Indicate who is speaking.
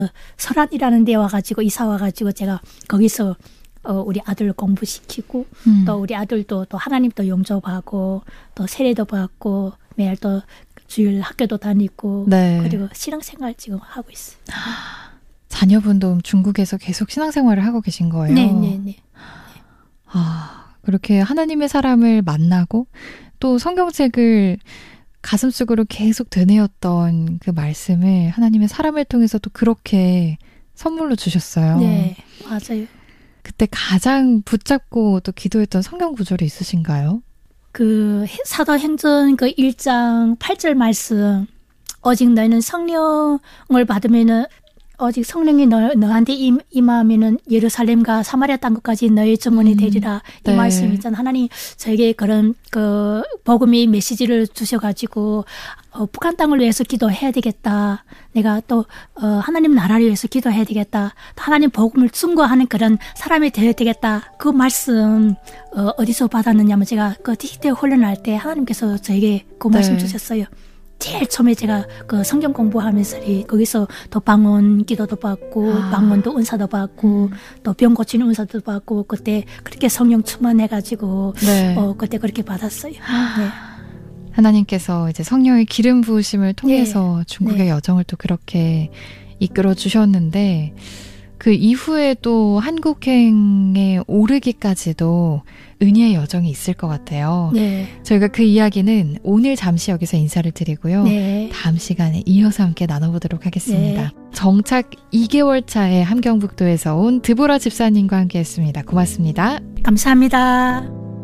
Speaker 1: 설안이라는 데 와가지고 이사 와가지고 제가 거기서 우리 아들 공부시키고 또 우리 아들도 또 하나님도 용접하고 또 세례도 받고 매일 또 주일 학교도 다니고
Speaker 2: 네.
Speaker 1: 그리고 신앙생활 지금 하고 있어요.
Speaker 2: 자녀분도 중국에서 계속 신앙생활을 하고 계신 거예요?
Speaker 1: 네.
Speaker 2: 그렇게 하나님의 사람을 만나고 또 성경책을 가슴속으로 계속 되뇌었던 그 말씀을 하나님의 사람을 통해서 또 그렇게 선물로 주셨어요.
Speaker 1: 네, 맞아요.
Speaker 2: 그때 가장 붙잡고 또 기도했던 성경 구절이 있으신가요?
Speaker 1: 그 사도행전 그 1장 8절 말씀, 오직 너희는 성령을 받으면은 오직 성령이 너한테 임하면은 예루살렘과 사마리아 땅끝까지 너의 증언이 되리라. 이
Speaker 2: 네.
Speaker 1: 말씀 있잖아. 하나님 저에게 그런 그 복음의 메시지를 주셔가지고 북한 땅을 위해서 기도해야 되겠다. 내가 또 하나님 나라를 위해서 기도해야 되겠다. 또 하나님 복음을 증거하는 그런 사람이 되어야 되겠다. 그 말씀 어디서 받았느냐면 제가 그 디지털 훈련할 때 하나님께서 저에게 그 말씀 주셨어요. 제일 처음에 제가 그 성경 공부하면서 거기서 또 방언 기도도 받고 방언도 은사도 받고 또 병 고치는 은사도 받고 그때 그렇게 성령 충만해가지고
Speaker 2: 네.
Speaker 1: 그때 그렇게 받았어요. 네.
Speaker 2: 하나님께서 이제 성령의 기름 부으심을 통해서 중국의 여정을 또 그렇게 이끌어 주셨는데 그 이후에 또 한국행에 오르기까지도 은혜의 여정이 있을 것 같아요.
Speaker 1: 네.
Speaker 2: 저희가 그 이야기는 오늘 잠시 여기서 인사를 드리고요.
Speaker 1: 네.
Speaker 2: 다음 시간에 이어서 함께 나눠보도록 하겠습니다.
Speaker 1: 네.
Speaker 2: 정착 2개월 차에 함경북도에서 온 드보라 집사님과 함께했습니다. 고맙습니다.
Speaker 1: 감사합니다.